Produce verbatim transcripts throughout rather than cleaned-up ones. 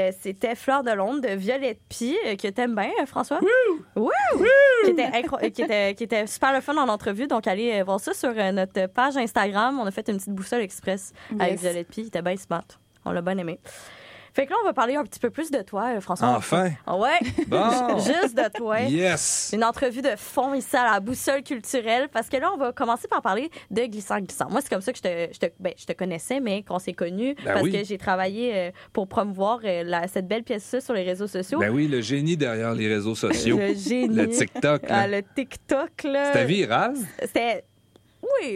euh, c'était Fleur de Londres de Violette Pie, euh, que t'aimes bien, euh, François? Wouh! Wouh! Wouh! Qui était, incro- qui, était, qui était super le fun en entrevue. Donc, allez euh, voir ça sur euh, notre page Instagram. On a fait une petite boussole express yes. avec Violette Pie. Il était bien smart. On l'a bien aimé. Fait que là, on va parler un petit peu plus de toi, François. Enfin! Ah ouais! Bon! Juste de toi. Yes! Une entrevue de fond ici à la boussole culturelle, parce que là, on va commencer par parler de Glissant Glissant. Moi, c'est comme ça que je te, je te, ben, je te connaissais, mais qu'on s'est connus, ben parce oui. que j'ai travaillé euh, pour promouvoir euh, la, cette belle pièce-là sur les réseaux sociaux. Ben oui, le génie derrière les réseaux sociaux. Le génie. Le TikTok. Là. Ah, le TikTok, là. C'était viral? C'était... Oui!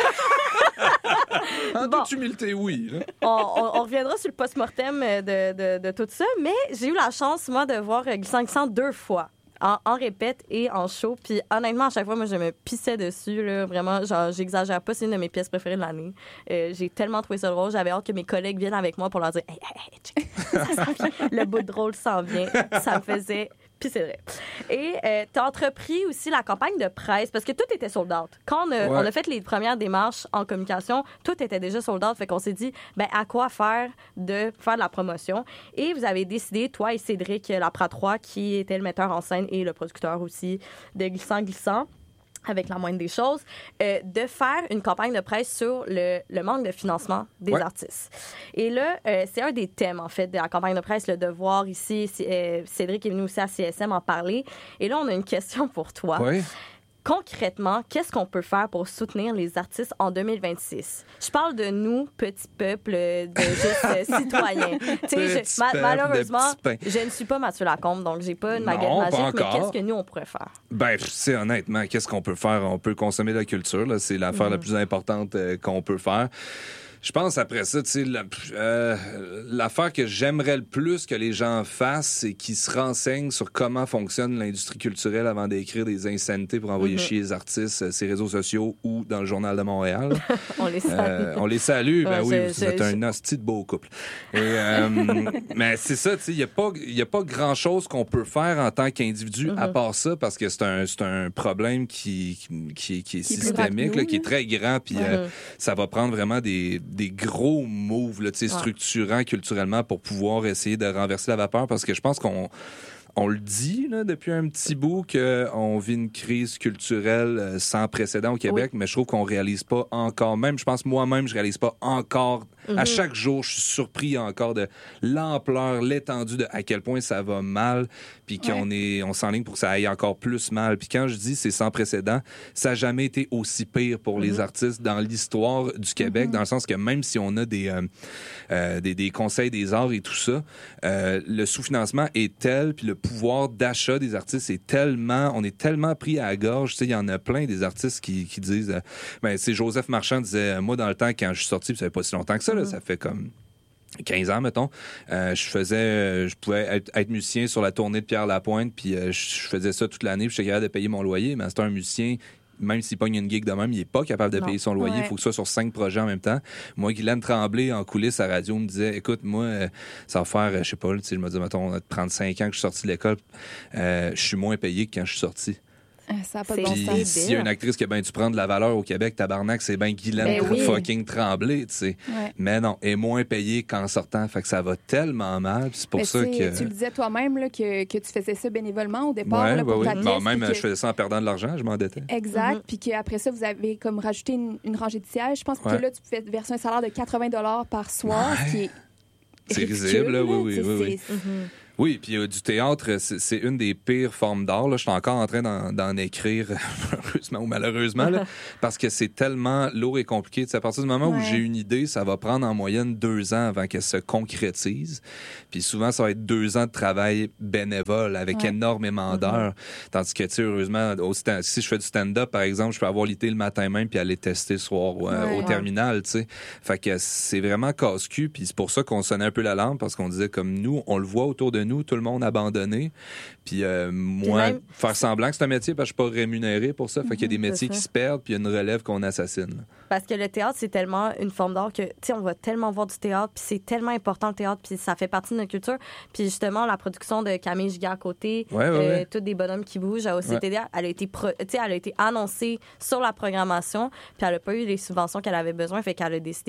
En bon, toute humilité, oui. Là. On, on, on reviendra sur le post-mortem de, de, de tout ça, mais j'ai eu la chance, moi, de voir Glissant Glissant deux fois. En, en répète et en show. Puis honnêtement, à chaque fois, moi, je me pissais dessus. Là, vraiment, genre, j'exagère pas. C'est une de mes pièces préférées de l'année. Euh, j'ai tellement trouvé ça drôle. J'avais hâte que mes collègues viennent avec moi pour leur dire « Hey, hey, hey, check, ça s'en vient. Le bout de drôle s'en vient. » Ça me faisait pisser. Et euh, tu as entrepris aussi la campagne de presse parce que tout était sold out. Quand on a, ouais. on a fait les premières démarches en communication, tout était déjà sold out. Fait qu'on s'est dit, ben à quoi faire de faire de la promotion? Et vous avez décidé, toi et Cédric Lapratroy, qui était le metteur en scène et le producteur aussi de Glissant Glissant, avec la moindre des choses, euh, de faire une campagne de presse sur le, le manque de financement des ouais. artistes. Et là, euh, c'est un des thèmes, en fait, de la campagne de presse, le devoir ici. Euh, Cédric est venu aussi à C S M en parler. Et là, on a une question pour toi. Oui. Concrètement, qu'est-ce qu'on peut faire pour soutenir les artistes en deux mille vingt-six? Je parle de nous, petit peuple, de juste euh, citoyens. Je, ma, malheureusement, je ne suis pas Mathieu Lacombe, donc j'ai pas une baguette magique, mais qu'est-ce que nous, on pourrait faire? Ben, c'est honnêtement, qu'est-ce qu'on peut faire? On peut consommer de la culture, là. C'est l'affaire mmh. la plus importante euh, qu'on peut faire. Je pense après ça, tu sais, la, euh, l'affaire que j'aimerais le plus que les gens fassent, c'est qu'ils se renseignent sur comment fonctionne l'industrie culturelle avant d'écrire des insanités pour envoyer mm-hmm. chier les artistes, ces réseaux sociaux ou dans le Journal de Montréal. On les salue. Euh, on les salue, ben ouais, oui, je, vous êtes je, un hostie de beau couple. Et, euh, mais c'est ça, tu sais, il n'y a pas, il a pas grand-chose qu'on peut faire en tant qu'individu mm-hmm. à part ça, parce que c'est un, c'est un problème qui, qui, qui, qui est qui systémique, là, qui est très grand, puis mm-hmm. euh, ça va prendre vraiment des des gros moves là, ouais. structurants culturellement pour pouvoir essayer de renverser la vapeur, parce que je pense qu'on on le dit là, depuis un petit bout qu'on vit une crise culturelle sans précédent au Québec, oui. mais je trouve qu'on réalise pas encore, même je pense moi-même, je réalise pas encore, mm-hmm. à chaque jour, je suis surpris encore de l'ampleur, l'étendue de à quel point ça va mal, puis qu'on ouais. est, on s'enligne pour que ça aille encore plus mal. Puis quand je dis c'est sans précédent, ça n'a jamais été aussi pire pour mm-hmm. les artistes dans l'histoire du Québec, mm-hmm. dans le sens que même si on a des, euh, euh, des, des conseils des arts et tout ça, euh, le sous-financement est tel, puis le pouvoir d'achat des artistes est tellement, on est tellement pris à la gorge. Tu sais, il y en a plein des artistes qui, qui disent, euh, ben, c'est Joseph Marchand disait, moi, dans le temps, quand je suis sorti, puis ça fait pas si longtemps que ça, là, mm-hmm. ça fait comme quinze ans, mettons, euh, je faisais, euh, je pouvais être, être musicien sur la tournée de Pierre Lapointe, puis euh, je faisais ça toute l'année, puis j'étais capable de payer mon loyer, mais c'était un musicien, même s'il pogne une gig de même, il est pas capable de non. payer son loyer. Il ouais. faut que ce soit sur cinq projets en même temps. Moi, Guylaine Tremblay, en coulisses à radio, me disait, écoute, moi, euh, ça va faire, euh, je sais pas, je me disais, mettons, on a trente-cinq ans que je suis sorti de l'école, euh, je suis moins payé que quand je suis sorti. Ça n'a pas de bon sens. Puis s'il y a une actrice qui a bien dû prendre de la valeur au Québec, tabarnak, c'est bien Guylaine ben oui. fucking Tremblay, tu sais. Ouais. Mais non, elle est moins payée qu'en sortant. Fait que ça va tellement mal. C'est pour mais ça que... Tu le disais toi-même là, que, que tu faisais ça bénévolement au départ ouais, là, pour ouais, ta oui. pièce. Bon, même, que... je faisais ça en perdant de l'argent, je m'endettais. Exact. Mm-hmm. Puis qu'après ça, vous avez comme rajouté une, une rangée de sièges. Je pense ouais. que là, tu pouvais verser un salaire de quatre-vingts dollars par soir, ouais. ce qui est C'est risible, là, oui, oui, oui. oui. C'est... Mm-hmm. Oui, puis euh, du théâtre, c'est, c'est une des pires formes d'art. Là. Je suis encore en train d'en, d'en écrire, heureusement ou malheureusement, là, parce que c'est tellement lourd et compliqué. T'sais, à partir du moment ouais. où j'ai une idée, ça va prendre en moyenne deux ans avant qu'elle se concrétise. Puis souvent, ça va être deux ans de travail bénévole avec ouais. énormément d'heures. Mm-hmm. Tandis que, tu sais, heureusement, au stand- si je fais du stand-up, par exemple, je peux avoir l'été le matin même puis aller tester le soir euh, ouais, au ouais. terminal, tu sais. Fait que c'est vraiment casse-cul. Puis c'est pour ça qu'on sonnait un peu la lampe, parce qu'on disait comme nous, on le voit autour de nous, tout le monde abandonné. Puis euh, moi, même... faire semblant que c'est un métier parce que je suis pas rémunéré pour ça. Fait qu'il y a des métiers qui se perdent, puis il y a une relève qu'on assassine. Parce que le théâtre, c'est tellement une forme d'art que, tu sais, on va tellement voir du théâtre, puis c'est tellement important le théâtre, puis ça fait partie de notre culture. Puis justement, la production de Camille Giguère-Côté, ouais, ouais, euh, ouais. tous des bonhommes qui bougent à O C T D, ouais. elle a été, pro... tu sais, elle a été annoncée sur la programmation, puis elle a pas eu les subventions qu'elle avait besoin, fait qu'elle a décidé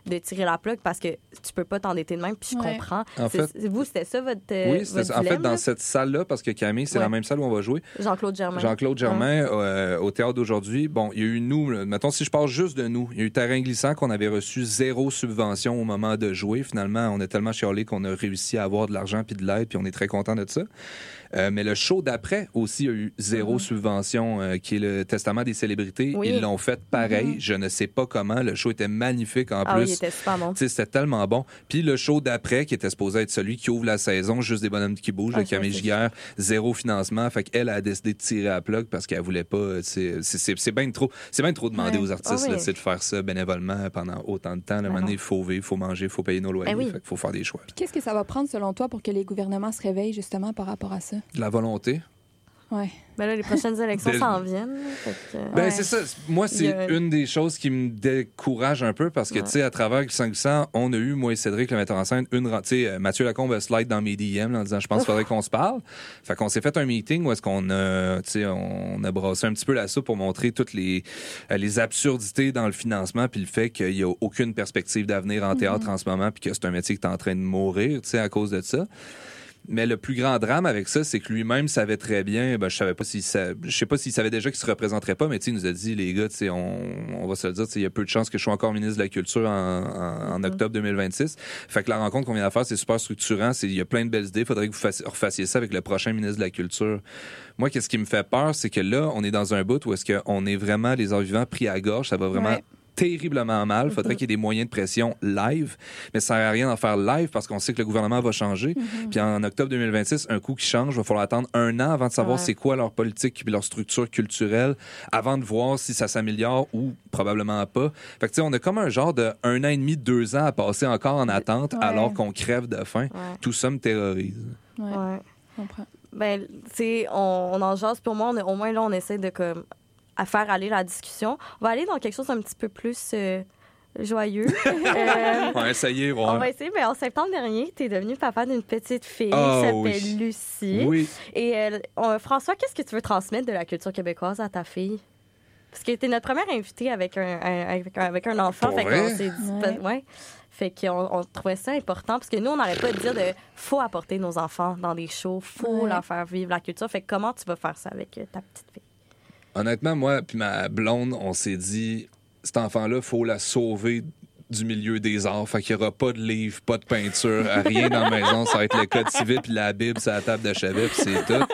de tirer la plug parce que tu peux pas t'endetter de même, puis je Ouais. comprends. En C'est- fait, vous, c'était ça votre oui, c'était votre ça. En fait, dilemme, dans là? cette salle-là, parce que Camille, c'est Ouais. la même salle où on va jouer. Jean-Claude Germain. Jean-Claude Germain, euh, au Théâtre d'aujourd'hui. Bon, il y a eu nous, là, mettons, si je parle juste de nous, il y a eu Terrain glissant qu'on avait reçu zéro subvention au moment de jouer. Finalement, on est tellement chialé qu'on a réussi à avoir de l'argent puis de l'aide, puis on est très content de ça. Euh, mais le show d'après aussi a eu zéro Mhm. subvention, euh, qui est le Testament des célébrités. Oui. Ils l'ont fait pareil. Mhm. Je ne sais pas comment. Le show était magnifique en Ah plus. oui, il était super bon. Tu sais, c'était tellement bon. Puis le show d'après, qui était supposé être celui qui ouvre la saison, juste des bonhommes qui bougent, Ah, de Camille ça, c'est- Giguère, zéro financement. Fait qu'elle a décidé de tirer à la plug parce qu'elle voulait pas. C'est, c'est, c'est, c'est bien trop, c'est bien trop demandé Ouais. aux artistes Ah oui. là, tu sais, de faire ça bénévolement pendant autant de temps. À un moment donné, il faut vivre, il faut manger, il faut payer nos loyers. Eh oui. Fait qu'il faut faire des choix. Puis qu'est-ce que ça va prendre, selon toi, pour que les gouvernements se réveillent, justement, par rapport à ça? De la volonté. Ouais. Ben là, les prochaines élections Dès- s'en viennent. Fait que... Ben, Ouais. c'est ça. Moi, c'est Il y a- une des choses qui me décourage un peu parce que, Ouais. tu sais, à travers cinq cents, on a eu, moi et Cédric, le metteur en scène, une. Tu sais, euh, Mathieu Lacombe a slide dans mes D M là, en disant, je pense qu'il faudrait qu'on se parle. Fait qu'on s'est fait un meeting où est-ce qu'on a, tu sais, on a brassé un petit peu la soupe pour montrer toutes les, euh, les absurdités dans le financement puis le fait qu'il y a aucune perspective d'avenir en théâtre en ce moment puis que c'est un métier qui est en train de mourir, tu sais, à cause de ça. Mais le plus grand drame avec ça, c'est que lui-même savait très bien, ben, je savais pas s'il sa... je sais pas s'il savait déjà qu'il se représenterait pas, mais tu sais, il nous a dit, les gars, tu sais, on... on va se le dire, tu sais, il y a peu de chances que je sois encore ministre de la Culture en, en, en octobre deux mille vingt-six. Fait que la rencontre qu'on vient de faire, c'est super structurant, c'est, il y a plein de belles idées, il faudrait que vous fassiez, refassiez ça avec le prochain ministre de la Culture. Moi, qu'est-ce qui me fait peur, c'est que là, on est dans un bout où est-ce qu'on est vraiment, les êtres vivants, pris à gorge, ça va vraiment... Ouais. terriblement mal. Il faudrait qu'il y ait des moyens de pression live, mais ça sert à rien d'en faire live parce qu'on sait que le gouvernement va changer. Mm-hmm. Puis en octobre deux mille vingt-six, un coup qui change, il va falloir attendre un an avant de savoir Ouais. c'est quoi leur politique et leur structure culturelle, avant de voir si ça s'améliore ou probablement pas. Fait que tu sais, on a comme un genre de un an et demi, deux ans à passer encore en attente Ouais. alors qu'on crève de faim. Ouais. Tout ça me terrorise. Ouais. Ouais. Je comprends. Ben, tu sais, on, on en jase. Pour moi, on est- au moins, là, on essaie de comme, à faire aller la discussion. On va aller dans quelque chose un petit peu plus euh, joyeux. Euh, Ouais, ça y est, On va ouais. essayer. Ben, en septembre dernier, tu es devenu papa d'une petite fille Ah, qui s'appelle oui. Lucie. Oui. Et euh, on- François, qu'est-ce que tu veux transmettre de la culture québécoise à ta fille? Parce que tu es notre première invitée avec un, un- avec un, avec un enfant. Pour Fait vrai? qu'on s'est dit, Ouais. ouais. Fait qu'on on trouvait ça important parce que nous, on n'arrête pas de dire de faut apporter nos enfants dans des shows, faut Ouais. leur faire vivre la culture. Fait que comment tu vas faire ça avec euh, ta petite fille? Honnêtement, moi puis ma blonde, on s'est dit, cet enfant-là, faut la sauver du milieu des arts. Fait qu'il n'y aura pas de livres, pas de peinture, rien dans la maison. Ça va être le code civil puis la Bible sur la table de chevet puis c'est tout.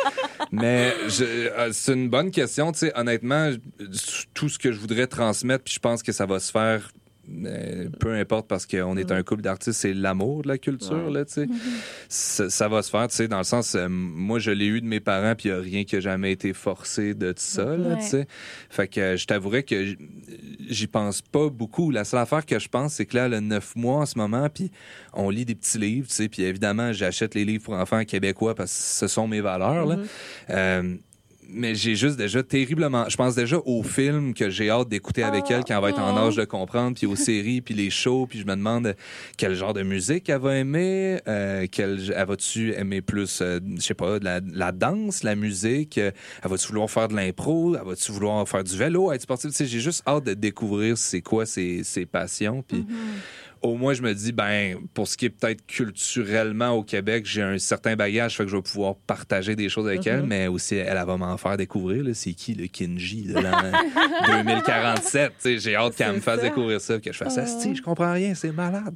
Mais je, euh, c'est une bonne question. Tu sais, honnêtement, je- tout ce que je voudrais transmettre, puis je pense que ça va se faire, euh, peu importe, parce qu'on est un couple d'artistes, c'est l'amour de la culture, Ouais. là, tu sais. Ça, ça va se faire, tu sais, dans le sens, euh, moi, je l'ai eu de mes parents, puis il n'y a rien qui a jamais été forcé de ça, là, Ouais. tu sais. Fait que euh, je t'avouerais que j- j'y pense pas beaucoup. La seule affaire que je pense, c'est que là, elle a neuf mois en ce moment, puis on lit des petits livres, tu sais, puis évidemment, j'achète les livres pour enfants québécois parce que ce sont mes valeurs, là. Mhm. Euh, mais j'ai juste déjà terriblement... Je pense déjà aux films que j'ai hâte d'écouter avec Oh. elle quand elle va être en Oh. âge de comprendre, puis aux séries, puis les shows, puis je me demande quel genre de musique elle va aimer, euh, quelle, elle va-tu aimer plus, euh, je sais pas, de la, de la danse, la musique, euh, elle va-tu vouloir faire de l'impro, elle va-tu vouloir faire du vélo, être sportive, tu sais, j'ai juste hâte de découvrir c'est quoi ses, ses passions, puis... Au moins, je me dis, ben, pour ce qui est peut-être culturellement au Québec, j'ai un certain bagage, fait que je vais pouvoir partager des choses avec Mhm. elle, mais aussi, elle, elle va m'en faire découvrir, là, c'est qui le Kinji de l'an deux mille quarante-sept, tu sais, j'ai hâte qu'elle C'est me fasse ça. découvrir ça, que je fasse, Oh. asti, je comprends rien, c'est malade.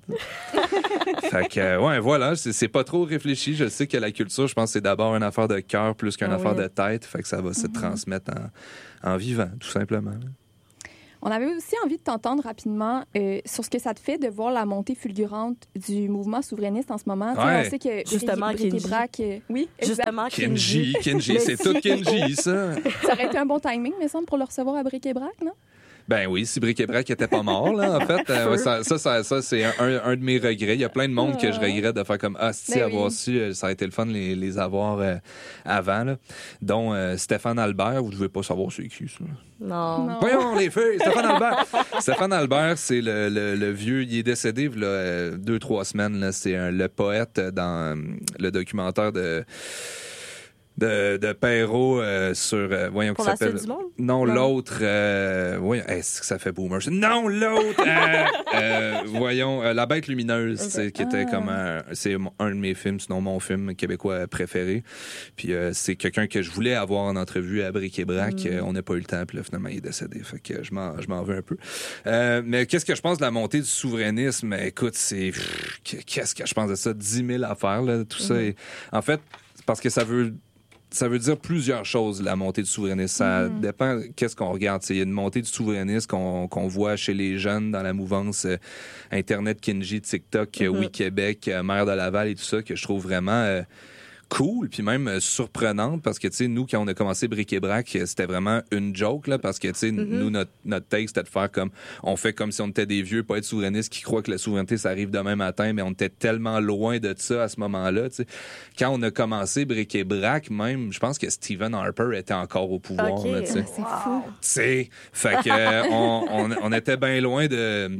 Fait que, euh, ouais, voilà, c'est, c'est pas trop réfléchi, je sais que la culture, je pense que c'est d'abord une affaire de cœur plus qu'une Ah affaire oui. de tête, fait que ça va se transmettre en, en vivant, tout simplement. On avait aussi envie de t'entendre rapidement euh, sur ce que ça te fait de voir la montée fulgurante du mouvement souverainiste en ce moment. Tu sais, Ouais. on sait que Justement, Bric- Bric et Kinji. Brac, euh, oui, exact. Justement, Kinji, Kinji, Mais c'est si- tout Kinji, ça. Ça aurait été un bon timing, me semble, pour le recevoir à Bric et Brac, non? Ben oui, si Bric et Brac était pas mort, là, en fait. Euh, ouais, ça, ça, ça, ça, c'est un, un de mes regrets. Il y a plein de monde que je regrette de faire comme, ah, si, Ben avoir oui. su, euh, ça a été le fun de les, les avoir euh, avant, là. Dont euh, Stéphane Albert, vous devez pas savoir c'est qui, ça. Non. Non. Voyons, les filles, Stéphane Albert. Stéphane Albert, c'est le, le, le vieux, il est décédé, il y a euh, deux, trois semaines, là. C'est un- le poète dans euh, le documentaire de... de, de Perrault euh, sur... Euh, voyons, Pour qui la s'appelle... suite du monde? Non, non. l'autre... Euh, voyons, est-ce que ça fait boomer? Non, l'autre! euh, euh, voyons, euh, La Bête lumineuse, okay. qui était ah. comme un... C'est un de mes films, sinon mon film québécois préféré. Puis euh, c'est quelqu'un que je voulais avoir en entrevue à Bric et Brac. Mm. Euh, on n'a pas eu le temps, puis là, finalement, il est décédé. Fait que je m'en, je m'en veux un peu. Euh, mais qu'est-ce que je pense de la montée du souverainisme? Écoute, c'est... Pff, qu'est-ce que je pense de ça? dix mille affaires, là, tout mm. ça. Et, en fait, parce que ça veut... Ça veut dire plusieurs choses, la montée du souverainisme. Ça mm-hmm. dépend qu'est-ce qu'on regarde. Il y a une montée du souverainisme qu'on, qu'on voit chez les jeunes dans la mouvance euh, Internet, Kinji, TikTok, mm-hmm. Oui Québec, euh, Maire de Laval et tout ça, que je trouve vraiment... Euh, cool, puis même euh, surprenante, parce que, tu sais, nous, quand on a commencé Bric et Brac, c'était vraiment une joke, là, parce que, tu sais, mm-hmm. nous, notre, notre take, c'était de faire comme, on fait comme si on était des vieux pas être souverainistes qui croient que la souveraineté, ça arrive demain matin, mais on était tellement loin de ça à ce moment-là, tu sais. Quand on a commencé Bric et Brac, même, je pense que Stephen Harper était encore au pouvoir, okay. là, tu sais. C'est fou. Tu sais, fait que, euh, on, on, on était bien loin de...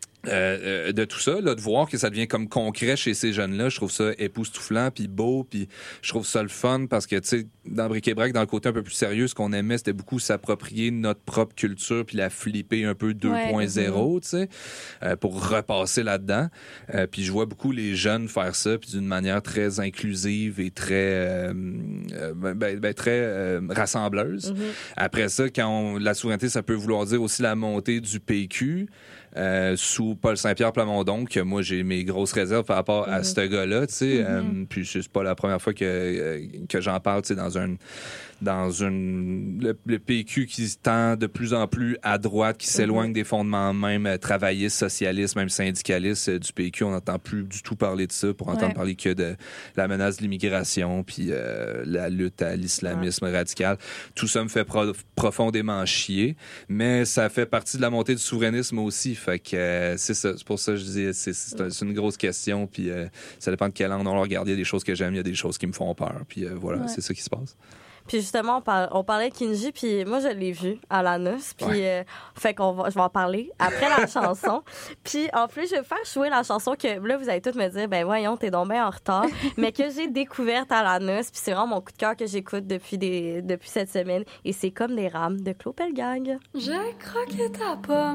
Euh, de tout ça, là, de voir que ça devient comme concret chez ces jeunes-là, je trouve ça époustouflant, puis beau, puis je trouve ça le fun, parce que, tu sais, dans Bric et Brac, dans le côté un peu plus sérieux, ce qu'on aimait, c'était beaucoup s'approprier notre propre culture, puis la flipper un peu deux point zéro, ouais. tu sais, euh, pour repasser là-dedans. Euh, puis je vois beaucoup les jeunes faire ça, puis d'une manière très inclusive et très, euh, ben, ben, très euh, rassembleuse. Mm-hmm. Après ça, quand on, la souveraineté, ça peut vouloir dire aussi la montée du P Q, Euh, sous Paul Saint-Pierre Plamondon, que moi j'ai mes grosses réserves par rapport mm-hmm. à ce gars-là, tu sais. Mm-hmm. Euh, puis c'est pas la première fois que euh, que j'en parle, tu sais, dans un dans une le, le P Q qui tend de plus en plus à droite, qui s'éloigne mm-hmm. des fondements même euh, travaillistes, socialistes, même syndicalistes euh, du P Q. On n'entend plus du tout parler de ça, pour entendre ouais. parler que de la menace de l'immigration, puis euh, la lutte à l'islamisme ouais. radical. Tout ça me fait pro- profondément chier, mais ça fait partie de la montée du souverainisme aussi. Fait que euh, c'est ça. C'est pour ça que je dis c'est, c'est, un, c'est une grosse question. Puis euh, ça dépend de quel angle on regarde. Il y a des choses que j'aime, il y a des choses qui me font peur. Puis euh, voilà, ouais. c'est ça qui se passe. Puis justement, on, par... on parlait de Kinji, puis moi, je l'ai vu à la noce. Puis, ouais. euh, fait qu'on va... je vais en parler après la chanson. Puis, en plus, je vais faire jouer la chanson que, là, vous allez tous me dire, ben voyons, t'es donc bien en retard, mais que j'ai découverte à la noce. Puis, c'est vraiment mon coup de cœur que j'écoute depuis, des... depuis cette semaine. Et c'est Comme des rames de Claude Pelgag. J'ai croqué ta pomme.